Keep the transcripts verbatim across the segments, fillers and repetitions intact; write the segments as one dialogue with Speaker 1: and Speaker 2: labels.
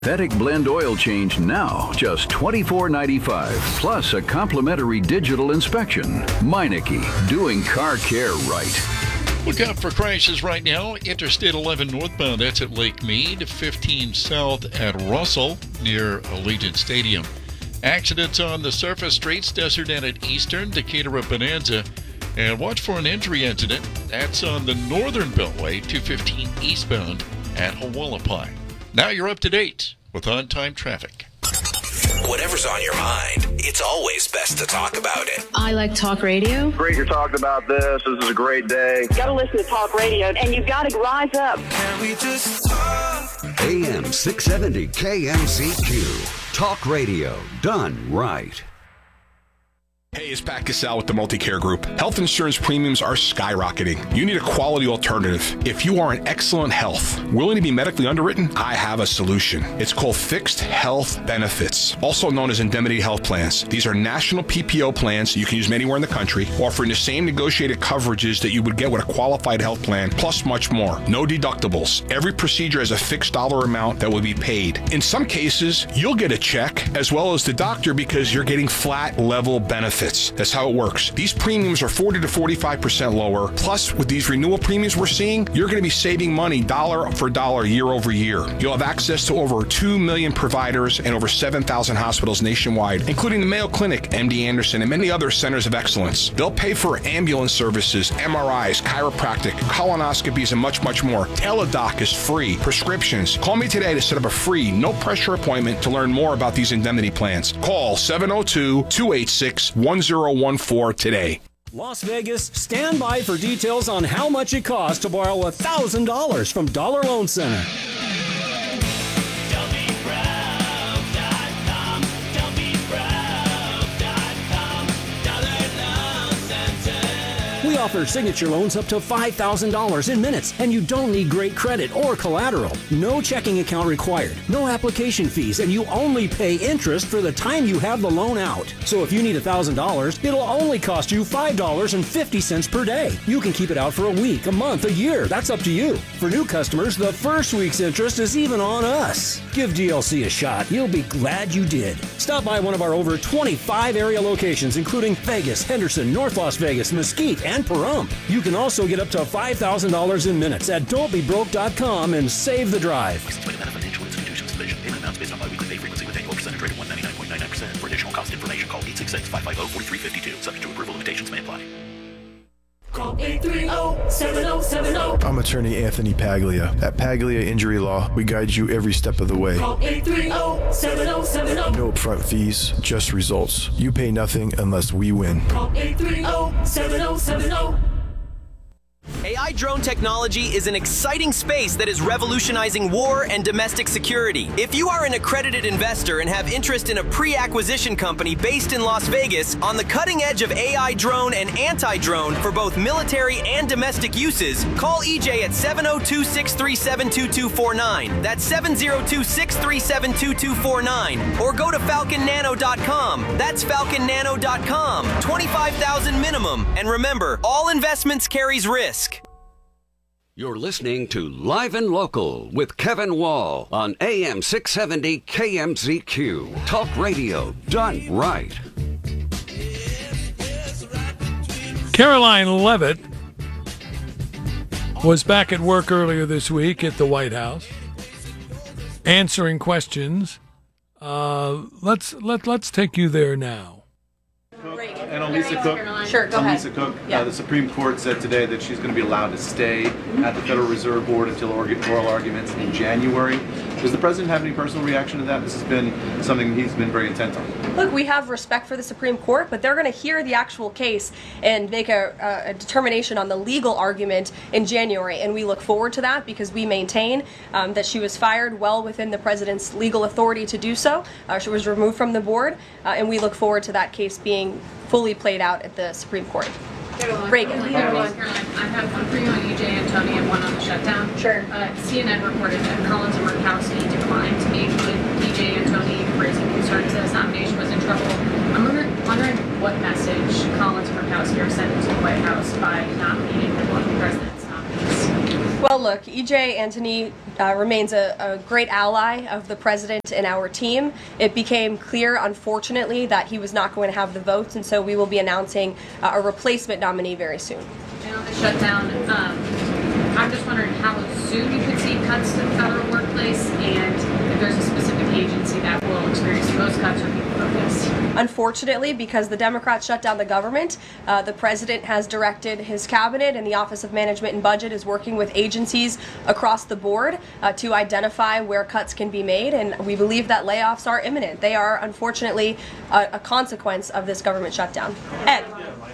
Speaker 1: Synthetic blend oil change now, just twenty-four ninety-five, plus a complimentary digital inspection. Meineke, doing car care right.
Speaker 2: Look out for crashes right now. Interstate eleven northbound, that's at Lake Mead. fifteen south at Russell near Allegiant Stadium. Accidents on the surface streets, Desert End at Eastern, Decatur at Bonanza. And watch for an injury incident. That's on the northern beltway, two fifteen eastbound at Hualapai. Now you're up to date with on-time traffic.
Speaker 3: Whatever's on your mind, it's always best to talk about it.
Speaker 4: I like talk radio.
Speaker 5: Great you're talking about this. This is a great day.
Speaker 6: You gotta listen to talk radio, and you've got to rise up.
Speaker 3: Can we just talk?
Speaker 7: A M six seventy K M Z Q. Talk radio done right.
Speaker 8: Hey, it's Pat Cassell with the Multicare Group. Health insurance premiums are skyrocketing. You need a quality alternative. If you are in excellent health, willing to be medically underwritten, I have a solution. It's called Fixed Health Benefits, also known as indemnity health plans. These are national P P O plans you can use anywhere in the country, offering the same negotiated coverages that you would get with a qualified health plan, plus much more. No deductibles. Every procedure has a fixed dollar amount that will be paid. In some cases, you'll get a check as well as the doctor because you're getting flat level benefits. That's how it works. These premiums are forty to forty-five percent lower. Plus, with these renewal premiums we're seeing, you're going to be saving money dollar for dollar year over year. You'll have access to over two million providers and over seven thousand hospitals nationwide, including the Mayo Clinic, M D Anderson, and many other centers of excellence. They'll pay for ambulance services, M R Is, chiropractic, colonoscopies, and much, much more. Teledoc is free. Prescriptions. Call me today to set up a free, no-pressure appointment to learn more about these indemnity plans. Call seven oh two, two eight six, one oh one four today.
Speaker 9: Las Vegas, stand by for details on how much it costs to borrow one thousand dollars from Dollar Loan Center. We offer signature loans up to five thousand dollars in minutes, and you don't need great credit or collateral. No checking account required, no application fees, and you only pay interest for the time you have the loan out. So if you need one thousand dollars, it'll only cost you five dollars and fifty cents per day. You can keep it out for a week, a month, a year. That's up to you. For new customers, the first week's interest is even on us. Give D L C a shot. You'll be glad you did. Stop by one of our over twenty-five area locations, including Vegas, Henderson, North Las Vegas, Mesquite, and Pahrump. You can also get up to five thousand dollars in minutes at don't be broke dot com and save the drive.
Speaker 10: Financial institutions division. Payment amounts based on biweekly pay frequency with annual percentage rate of one hundred ninety-nine point nine nine percent. For additional cost information, call eight six six, five five zero, four three five two. Subject to approval, limitations may apply.
Speaker 11: Call eight three zero, seven zero seven zero.
Speaker 12: I'm attorney Anthony Paglia. At Paglia Injury Law, we guide you every step of the way.
Speaker 11: Call eight three zero, seven zero seven zero.
Speaker 12: No upfront fees, just results. You pay nothing unless we win.
Speaker 11: Call eight three zero, seven zero seven zero.
Speaker 13: A I drone technology is an exciting space that is revolutionizing war and domestic security. If you are an accredited investor and have interest in a pre-acquisition company based in Las Vegas on the cutting edge of A I drone and anti-drone for both military and domestic uses, call E J at seven oh two, six three seven, two two four nine. That's seven oh two, six three seven, two two four nine. Or go to falcon nano dot com. That's falcon nano dot com. twenty-five thousand minimum. And remember, all investments carries risk.
Speaker 7: You're listening to Live and Local with Kevin Wall on A M six seventy K M Z Q. Talk radio done right.
Speaker 14: Caroline Leavitt was back at work earlier this week at the White House, answering questions. Uh, let's let let's take you there now.
Speaker 15: And on Lisa Cook,
Speaker 16: sure, go
Speaker 15: on
Speaker 16: ahead.
Speaker 15: Lisa Cook,
Speaker 16: Yeah.
Speaker 15: uh, the Supreme Court said today that she's going to be allowed to stay at the Federal Reserve Board until oral arguments in January. Does the president have any personal reaction to that? This has been something he's been very intent on.
Speaker 16: Look, we have respect for the Supreme Court, but they're going to hear the actual case and make a, a determination on the legal argument in January, and we look forward to that because we maintain um, that she was fired well within the president's legal authority to do so. Uh, she was removed from the board, uh, and we look forward to that case being fully played out at the Supreme Court. Reagan.
Speaker 17: Caroline, I have one for you on E J Antoni and one on the shutdown.
Speaker 16: Sure.
Speaker 17: Uh, C N N reported that Collins and Murkowski declined to meet with E J Antoni, raising concerns that his nomination was in trouble. I'm wondering, wondering what message Collins and Murkowski are sending to the White House by not meeting with one of the president's nominees.
Speaker 16: Well, look, E E J Antony uh, remains a, a great ally of the president and our team. It became clear, unfortunately, that he was not going to have the votes, and so we will be announcing uh, a replacement nominee very soon.
Speaker 17: And on the shutdown, um, I'm just wondering how soon you could see cuts to the federal workplace, and if there's a specific agency that will experience the most cuts or be focused.
Speaker 16: Unfortunately, because the Democrats shut down the government, uh, the president has directed his cabinet, and the Office of Management and Budget is working with agencies across the board uh, to identify where cuts can be made, and we believe that layoffs are imminent. They are, unfortunately, a, a consequence of this government shutdown. Ed.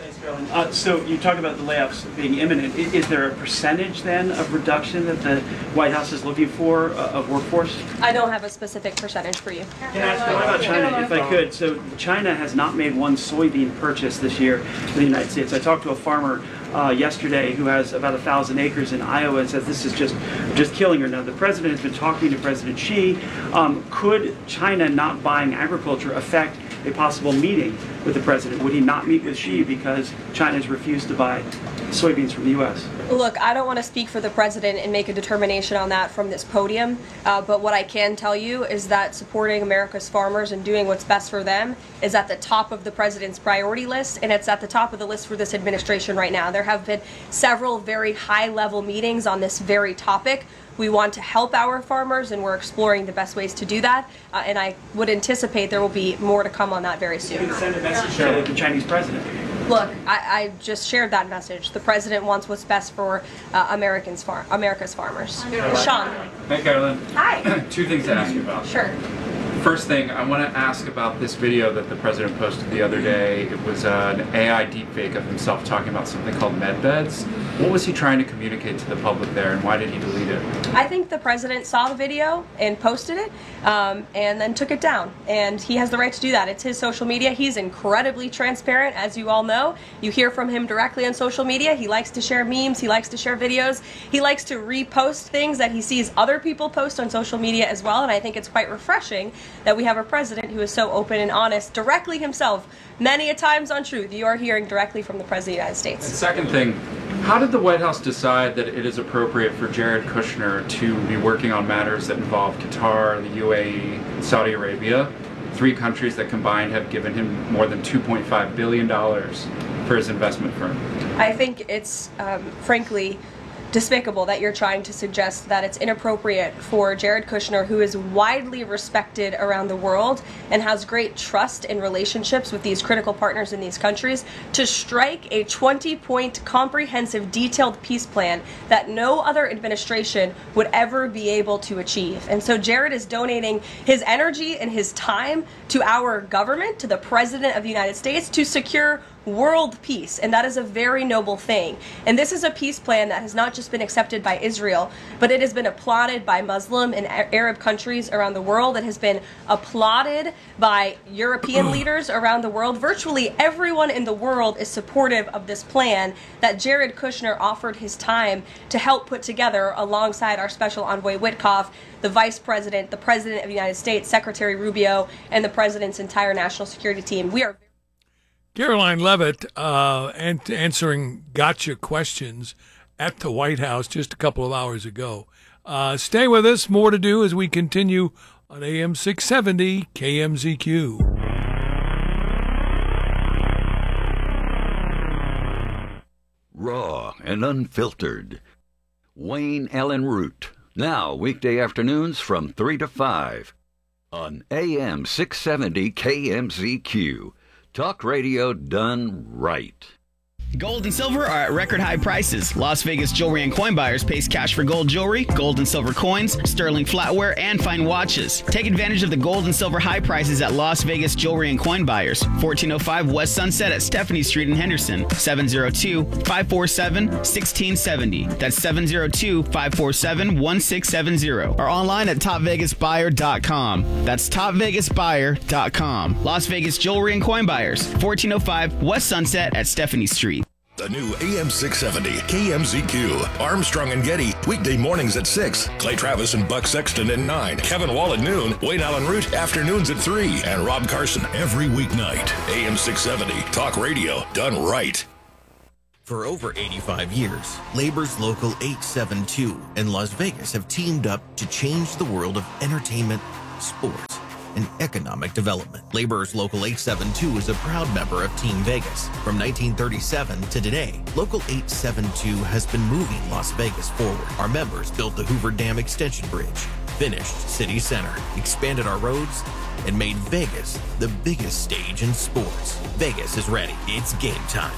Speaker 4: Uh, so you talk about the layoffs being imminent. Is, is there a percentage then of reduction that the White House is looking for uh, of workforce?
Speaker 16: I don't have a specific percentage for you.
Speaker 4: Can I ask what about China, if I could? So China has not made one soybean purchase this year in the United States. I talked to a farmer uh, yesterday who has about a thousand acres in Iowa and says this is just just killing her. Now the president has been talking to President Xi. Um, could China not buying agriculture affect a possible meeting with the president? Would he not meet with Xi because China has refused to buy soybeans from the U S?
Speaker 16: Look, I don't want to speak for the president and make a determination on that from this podium, uh, but what I can tell you is that supporting America's farmers and doing what's best for them is at the top of the president's priority list, and it's at the top of the list for this administration right now. There have been several very high-level meetings on this very topic. We want to help our farmers, and we're exploring the best ways to do that, uh, and I would anticipate there will be more to come on that very soon.
Speaker 4: You can send a message to the Chinese president.
Speaker 16: Look, I, I just shared that message. The president wants what's best for uh, Americans far- America's farmers. Sean.
Speaker 18: Hey, Carolyn.
Speaker 16: Hi.
Speaker 18: Two things to ask you about.
Speaker 16: Sure.
Speaker 18: First thing, I want to ask about this video that the president posted the other day. It was uh, an A I deepfake of himself talking about something called medbeds. What was he trying to communicate to the public there, and why did he delete it?
Speaker 16: I think the president saw the video and posted it, um, and then took it down. And he has the right to do that. It's his social media. He's incredibly transparent, as you all know. You hear from him directly on social media. He likes to share memes. He likes to share videos. He likes to repost things that he sees other people post on social media as well. And I think it's quite refreshing that we have a president who is so open and honest directly himself. Many a times on Truth, you are hearing directly from the President of the United States.
Speaker 18: And second thing, how did the White House decide that it is appropriate for Jared Kushner to be working on matters that involve Qatar, the U A E, and Saudi Arabia, three countries that combined have given him more than two point five billion dollars for his investment firm?
Speaker 16: I think it's, um, frankly, despicable that you're trying to suggest that it's inappropriate for Jared Kushner, who is widely respected around the world and has great trust in relationships with these critical partners in these countries, to strike a twenty-point comprehensive detailed peace plan that no other administration would ever be able to achieve. And so Jared is donating his energy and his time to our government, to the President of the United States, to secure world peace, and that is a very noble thing. And this is a peace plan that has not just been accepted by Israel, but it has been applauded by Muslim and Arab countries around the world. It has been applauded by European leaders around the world. Virtually everyone in the world is supportive of this plan that Jared Kushner offered his time to help put together alongside our special envoy Witkoff, the Vice President, the President of the United States, Secretary Rubio, and the President's entire national security team. We are
Speaker 14: Caroline Levitt uh, an- answering gotcha questions at the White House just a couple of hours ago. Uh, stay with us. More to do as we continue on A M six seventy K M Z Q.
Speaker 7: Raw and unfiltered. Wayne Allen Root. Now, weekday afternoons from three to five on A M six seventy K M Z Q. Talk radio done right.
Speaker 19: Gold and silver are at record high prices. Las Vegas Jewelry and Coin Buyers pays cash for gold jewelry, gold and silver coins, sterling flatware, and fine watches. Take advantage of the gold and silver high prices at Las Vegas Jewelry and Coin Buyers. fourteen oh five West Sunset at Stephanie Street in Henderson. seven oh two, five four seven, one six seven oh. That's seven oh two, five four seven, one six seven oh. Or online at top vegas buyer dot com. That's top vegas buyer dot com. Las Vegas Jewelry and Coin Buyers. fourteen oh five West Sunset at Stephanie Street.
Speaker 20: The new A M six seventy K M Z Q. Armstrong and Getty, weekday mornings at six. Clay Travis and Buck Sexton at nine. Kevin Wall at noon. Wayne Allen Root, afternoons at three. And Rob Carson every weeknight. A M six seventy, talk radio done right.
Speaker 21: For over eighty-five years, Labor's Local eight seven two in Las Vegas have teamed up to change the world of entertainment, sports, and economic development. Labor's Local eight seven two is a proud member of Team Vegas. From nineteen thirty-seven to today, Local eight seven two has been moving Las Vegas forward. Our members built the Hoover Dam Extension Bridge, finished City Center, expanded our roads, and made Vegas the biggest stage in sports. Vegas is ready. It's game time.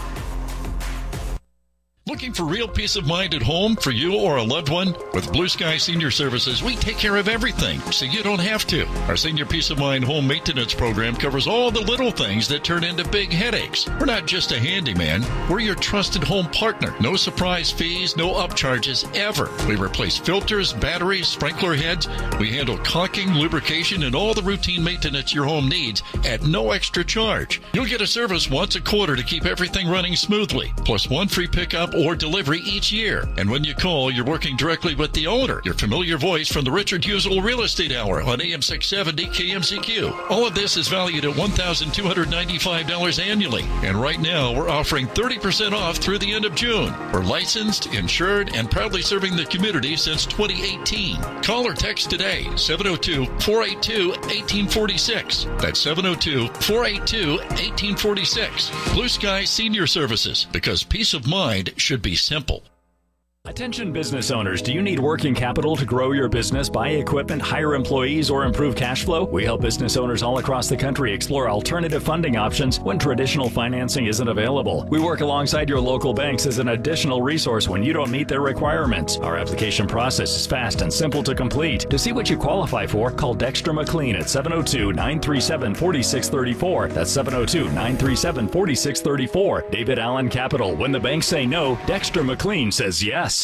Speaker 2: Looking for real peace of mind at home for you or a loved one? With Blue Sky Senior Services, we take care of everything, so you don't have to. Our Senior Peace of Mind home maintenance program covers all the little things that turn into big headaches. We're not just a handyman. We're your trusted home partner. No surprise fees, no upcharges ever. We replace filters, batteries, sprinkler heads. We handle caulking, lubrication, and all the routine maintenance your home needs at no extra charge. You'll get a service once a quarter to keep everything running smoothly, plus one free pickup or delivery each year. And when you call, you're working directly with the owner. Your familiar voice from the Richard Husel Real Estate Hour on A M six seventy K M Z Q. All of this is valued at one thousand two hundred ninety-five dollars annually. And right now, we're offering thirty percent off through the end of June. We're licensed, insured, and proudly serving the community since twenty eighteen. Call or text today, seven oh two, four eight two, one eight four six. That's seven oh two, four eight two, one eight four six. Blue Sky Senior Services, because peace of mind should be simple.
Speaker 22: Attention business owners, do you need working capital to grow your business, buy equipment, hire employees, or improve cash flow? We help business owners all across the country explore alternative funding options when traditional financing isn't available. We work alongside your local banks as an additional resource when you don't meet their requirements. Our application process is fast and simple to complete. To see what you qualify for, call Dexter McLean at seven oh two, nine three seven, four six three four. That's seven oh two, nine three seven, four six three four. David Allen Capital. When the banks say no, Dexter McLean says yes.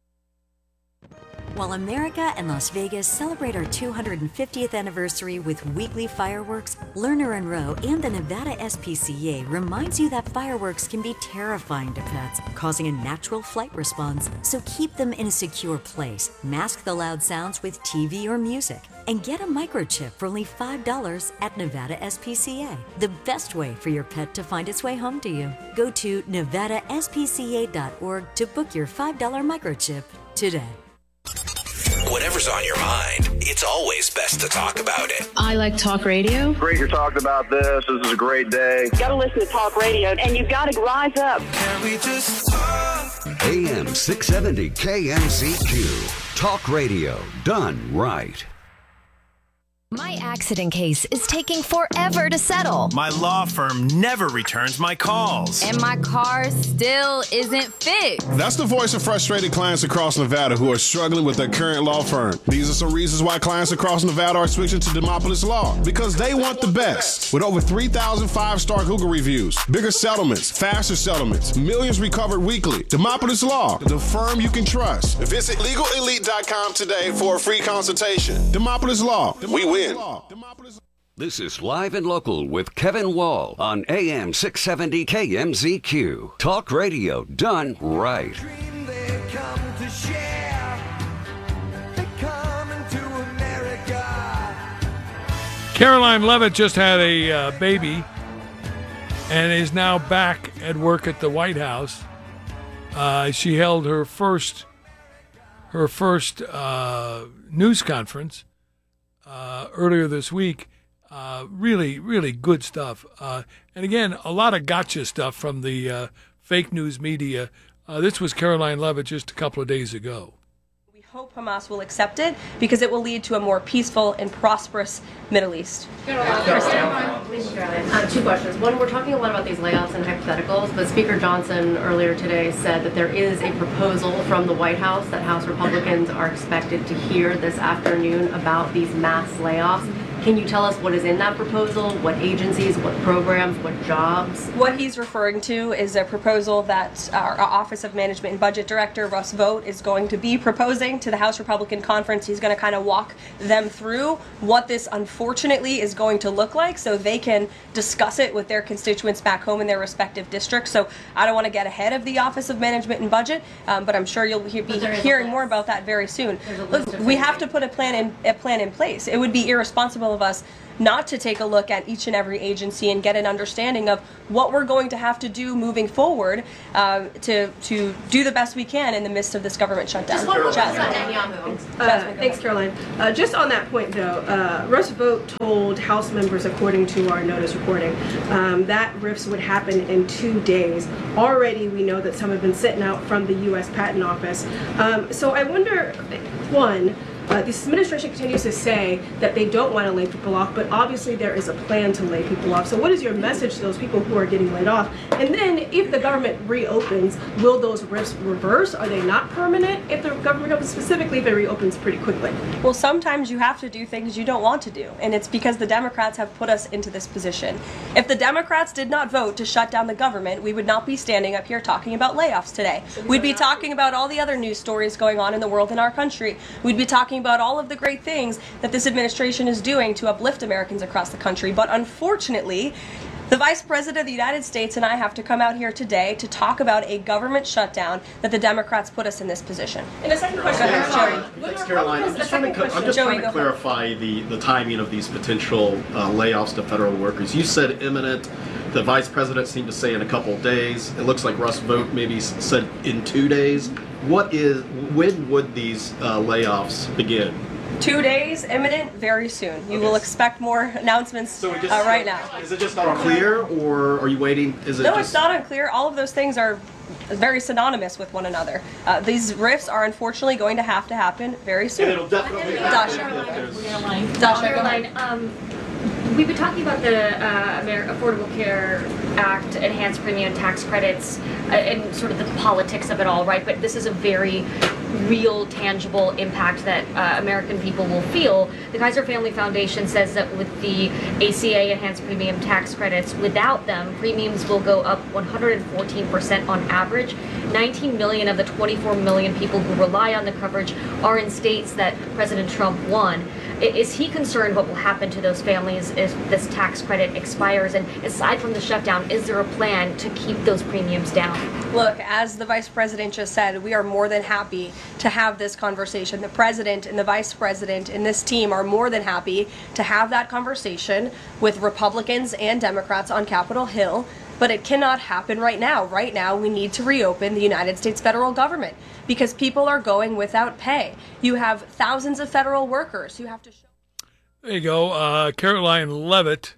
Speaker 23: While America and Las Vegas celebrate our two hundred fiftieth anniversary with weekly fireworks, Lerner and Rowe and the Nevada S P C A reminds you that fireworks can be terrifying to pets, causing a natural flight response. So keep them in a secure place, mask the loud sounds with T V or music, and get a microchip for only five dollars at Nevada S P C A. The best way for your pet to find its way home to you. Go to nevada s p c a dot org to book your five dollar microchip today.
Speaker 3: Whatever's on your mind, it's always best to talk about it.
Speaker 6: I like talk radio.
Speaker 5: Great you're talking about this. This is a great day.
Speaker 6: You gotta listen to talk radio, and you gotta rise up.
Speaker 11: Can we just talk?
Speaker 7: A M six seventy K M Z Q. Talk radio done right.
Speaker 24: My accident case is taking forever to settle.
Speaker 25: My law firm never returns my calls.
Speaker 24: And my car still isn't fixed.
Speaker 26: That's the voice of frustrated clients across Nevada who are struggling with their current law firm. These are some reasons why clients across Nevada are switching to Demopolis Law. Because they want the best. With over three thousand five-star Google reviews, bigger settlements, faster settlements, millions recovered weekly. Demopolis Law, the firm you can trust. Visit legal elite dot com today for a free consultation. Demopolis Law, we win.
Speaker 7: This is Live and Local with Kevin Wall on A M six seventy K M Z Q. Talk radio done right.
Speaker 14: Caroline Levitt just had a uh, baby and is now back at work at the White House. Uh, she held her first her first uh, news conference uh, earlier this week. Uh, really, really good stuff. Uh, and again, a lot of gotcha stuff from the uh, fake news media. Uh, this was Caroline Levitt just a couple of days ago.
Speaker 16: We hope Hamas will accept it because it will lead to a more peaceful and prosperous Middle East.
Speaker 27: Uh, two questions. One, we're talking a lot about these layoffs and hypotheticals, but Speaker Johnson earlier today said that there is a proposal from the White House that House Republicans are expected to hear this afternoon about these mass layoffs. Can you tell us what is in that proposal? What agencies, what programs, what jobs?
Speaker 16: What he's referring to is a proposal that our Office of Management and Budget Director, Russ Vought, is going to be proposing to the House Republican Conference. He's going to kind of walk them through what this unfortunately is going to look like so they can discuss it with their constituents back home in their respective districts. So I don't want to get ahead of the Office of Management and Budget, um, but I'm sure you'll he- be hearing more about that very soon. Look, we have to put a plan in a plan in place. It would be irresponsible of us not to take a look at each and every agency and get an understanding of what we're going to have to do moving forward um, to to do the best we can in the midst of this government shutdown.
Speaker 1: Just one more
Speaker 16: Jasmine.
Speaker 1: Uh, thanks, Caroline. Uh, just on that point, though, uh, Russ Vought told House members, according to our notice reporting, um, that R I Fs would happen in two days. Already, we know that some have been sitting out from the U S Patent Office. Um, so I wonder, one, Uh, this administration continues to say that they don't want to lay people off, but obviously there is a plan to lay people off. So what is your message to those people who are getting laid off? And then if the government reopens, will those R I Fs reverse? Are they not permanent if the government reopens, specifically if it reopens pretty quickly?
Speaker 16: Well, sometimes you have to do things you don't want to do, and it's because the Democrats have put us into this position. If the Democrats did not vote to shut down the government, we would not be standing up here talking about layoffs today. We'd be talking about all the other news stories going on in the world in our country. We'd be talking about all of the great things that this administration is doing to uplift Americans across the country. But unfortunately, the Vice President of the United States and I have to come out here today to talk about a government shutdown that the Democrats put us in this position. And a second question, Joey.
Speaker 8: Thanks, Caroline. I'm just trying to, I'm just trying to clarify the, the timing of these potential uh, layoffs to federal workers. You said imminent. The Vice President seemed to say in a couple of days. It looks like Russ Vought maybe said in two days. What is, when would these uh, layoffs begin?
Speaker 16: Two days, imminent, very soon. You okay. will expect more announcements so just, uh, right now.
Speaker 8: Is it just not unclear, or are you waiting? Is it
Speaker 16: no,
Speaker 8: just...
Speaker 16: it's not unclear. All of those things are very synonymous with one another. Uh, these R I Fs are unfortunately going to have to happen very soon.
Speaker 8: And it'll definitely happen.
Speaker 16: Dasha. Dasha,
Speaker 9: Caroline, um, we've been talking about the uh, Amer- Affordable Care Act, enhanced premium tax credits, uh, and sort of the politics of it all, right? But this is a very real, tangible impact that uh, American people will feel. The Kaiser Family Foundation says that with the A C A enhanced premium tax credits, without them, premiums will go up one hundred fourteen percent on average. nineteen million of the twenty-four million people who rely on the coverage are in states that President Trump won. Is he concerned what will happen to those families if this tax credit expires? And aside from the shutdown, is there a plan to keep those premiums down?
Speaker 16: Look, as the Vice President just said, we are more than happy to have this conversation. The President and the Vice President and this team are more than happy to have that conversation with Republicans and Democrats on Capitol Hill. But it cannot happen right now. Right now, we need to reopen the United States federal government because people are going without pay. You have thousands of federal workers who have to show.
Speaker 14: There you go. Uh, Caroline Levitt,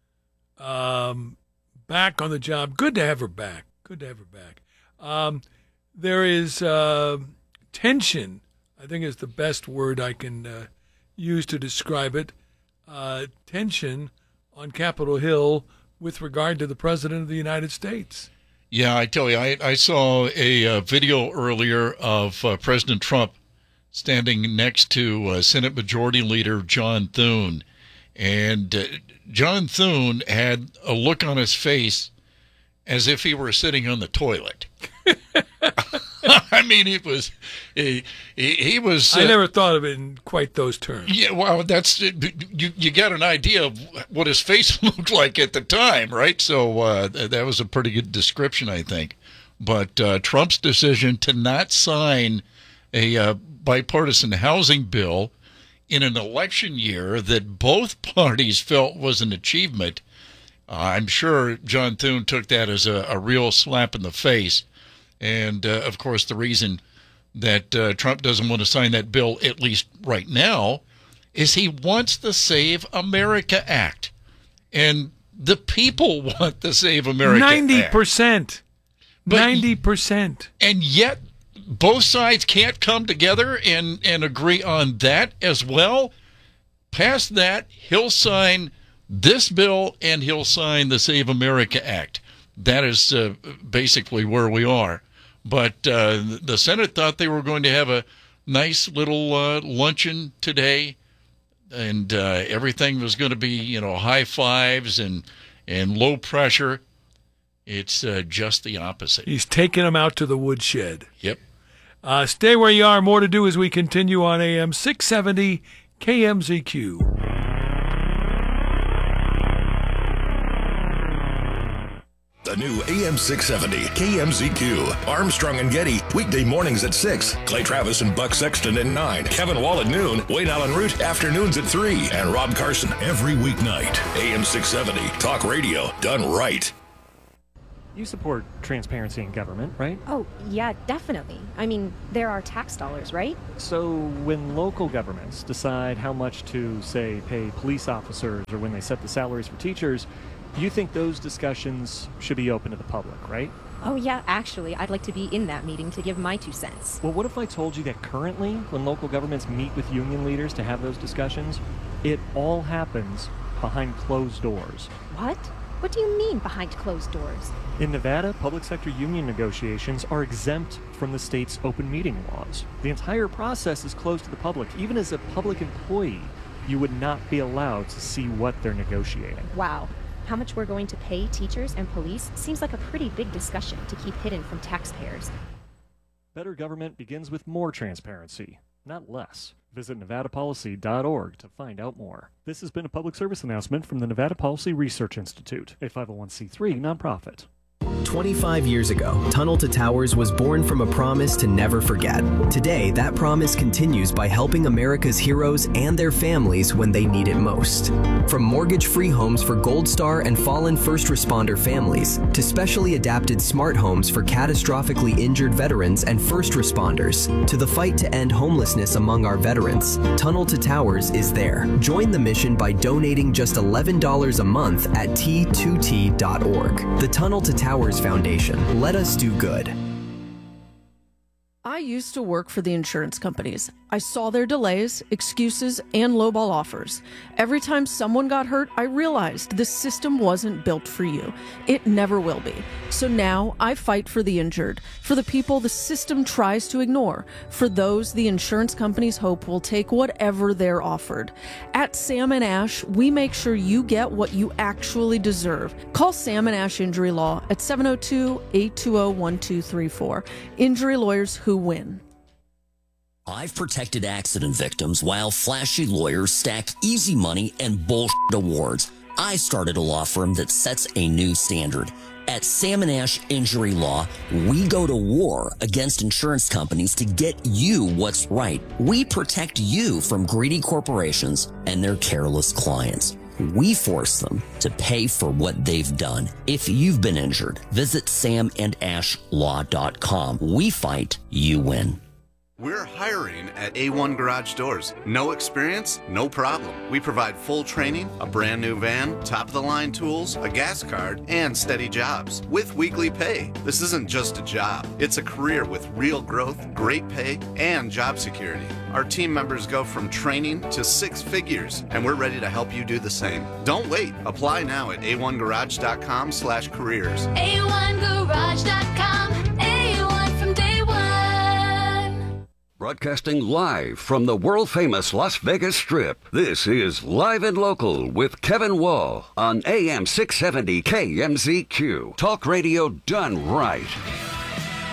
Speaker 14: um, back on the job. Good to have her back. Good to have her back. Um, there is uh, tension, I think is the best word I can uh, use to describe it. Uh, tension on Capitol Hill with regard to the President of the United States.
Speaker 2: Yeah, I tell you, I, I saw a uh, video earlier of uh, President Trump standing next to uh, Senate Majority Leader John Thune. And uh, John Thune had a look on his face as if he were sitting on the toilet. I mean, it was, he, he, he was...
Speaker 14: Uh, I never thought of it in quite those terms.
Speaker 2: Yeah, well, that's, you you got an idea of what his face looked like at the time, right? So uh, that was a pretty good description, I think. But uh, Trump's decision to not sign a uh, bipartisan housing bill in an election year that both parties felt was an achievement, uh, I'm sure John Thune took that as a, a real slap in the face. And, uh, of course, the reason that uh, Trump doesn't want to sign that bill, at least right now, is he wants the Save America Act. And the people want the Save America
Speaker 14: ninety percent.
Speaker 2: Act.
Speaker 14: ninety percent. ninety percent.
Speaker 2: And yet both sides can't come together and, and agree on that as well. Past that, he'll sign this bill and he'll sign the Save America Act. That is uh, basically where we are. But uh, the Senate thought they were going to have a nice little uh, luncheon today, and uh, everything was going to be, you know, high fives and, and low pressure. It's uh, just the opposite.
Speaker 14: He's taking them out to the woodshed.
Speaker 2: Yep.
Speaker 14: Uh, stay where you are. More to do as we continue on A M six seventy K M Z Q.
Speaker 20: The The new A M six seventy K M Z Q. Armstrong and Getty, weekday mornings at six. Clay Travis and Buck Sexton at nine. Kevin Wall at noon. Wayne Allen Root, afternoons at three. And Rob Carson every weeknight. A M six seventy, talk radio done right.
Speaker 4: You support transparency in government, right?
Speaker 10: Oh, yeah, definitely. I mean, there are tax dollars, right?
Speaker 4: So when local governments decide how much to, say, pay police officers or when they set the salaries for teachers, you think those discussions should be open to the public, right?
Speaker 10: Oh, yeah, actually, I'd like to be in that meeting to give my two cents.
Speaker 4: Well, what if I told you that currently, when local governments meet with union leaders to have those discussions, it all happens behind closed doors?
Speaker 10: What? What do you mean behind closed doors?
Speaker 4: In Nevada, public sector union negotiations are exempt from the state's open meeting laws. The entire process is closed to the public. Even as a public employee, you would not be allowed to see what they're negotiating.
Speaker 10: Wow. How much we're going to pay teachers and police seems like a pretty big discussion to keep hidden from taxpayers.
Speaker 4: Better government begins with more transparency, not less. Visit nevada policy dot org to find out more. This has been a public service announcement from the Nevada Policy Research Institute, a five oh one c three nonprofit.
Speaker 12: twenty-five years ago, Tunnel to Towers was born from a promise to never forget. Today, that promise continues by helping America's heroes and their families when they need it most. From mortgage-free homes for Gold Star and fallen first responder families, to specially adapted smart homes for catastrophically injured veterans and first responders, to the fight to end homelessness among our veterans, Tunnel to Towers is there. Join the mission by donating just eleven dollars a month at T two T dot org. The Tunnel to Towers Foundation. Let us do good.
Speaker 13: I used to work for the insurance companies. I saw their delays, excuses, and lowball offers. Every time someone got hurt, I realized the system wasn't built for you. It never will be. So now I fight for the injured, for the people the system tries to ignore, for those the insurance companies hope will take whatever they're offered. At Sam and Ash, we make sure you get what you actually deserve. Call Sam and Ash Injury Law at seven oh two, eight two oh, one two three four. Injury lawyers who win.
Speaker 15: I've protected accident victims while flashy lawyers stack easy money and bullshit awards. I started a law firm that sets a new standard. At Sam and Ash Injury Law, we go to war against insurance companies to get you what's right. We protect you from greedy corporations and their careless clients. We force them to pay for what they've done. If you've been injured, visit sam and ash law dot com. We fight, you win.
Speaker 17: We're hiring at A one Garage Doors. No experience? No problem. We provide full training, a brand new van, top-of-the-line tools, a gas card, and steady jobs with weekly pay. This isn't just a job. It's a career with real growth, great pay, and job security. Our team members go from training to six figures, and we're ready to help you do the same. Don't wait. Apply now at a one garage dot com slash careers.
Speaker 11: A one garage dot com. A one from day one.
Speaker 7: Broadcasting live from the world-famous Las Vegas Strip, this is Live and Local with Kevin Wall on A M six seventy K M Z Q. Talk radio done right.